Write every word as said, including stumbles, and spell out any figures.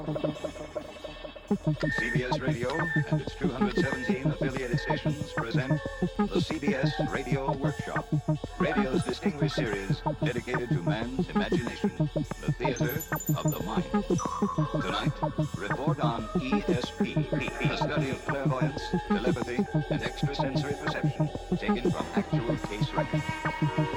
C B S Radio and its two hundred seventeen affiliated stations present the C B S Radio Workshop, radio's distinguished series dedicated to man's imagination, the theater of the mind. Tonight, report on E S P, a study of clairvoyance, telepathy, and extrasensory perception taken from actual case records.